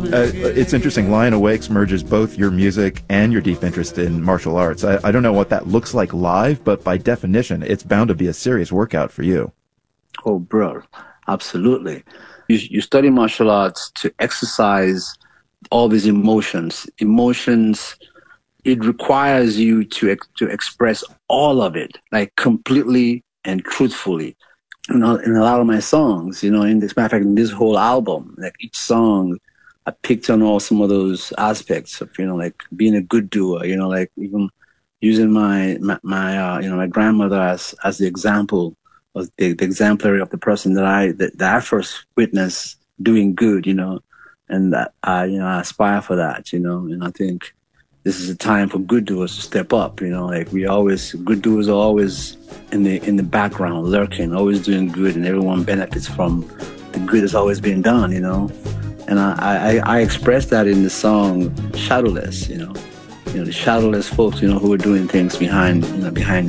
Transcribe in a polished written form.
It's interesting. Lion Awakes merges both your music and your deep interest in martial arts. I don't know what that looks like live, but by definition, it's bound to be a serious workout for you. Oh, bro, absolutely. You study martial arts to exercise all these emotions. Emotions, it requires you to express all of it, like completely and truthfully. You know, in a lot of my songs, you know, in this matter of fact, in this whole album, like each song, I picked on all some of those aspects of, you know, like being a good doer, you know, like even using my grandmother as the example of the exemplary of the person that I first witnessed doing good, you know, and that I aspire for that, you know, and I think this is a time for good doers to step up, you know, like good doers are always in the background, lurking, always doing good, and everyone benefits from the good that's always being done, you know. And I expressed that in the song Shadowless, you know, the shadowless folks, you know, who are doing things behind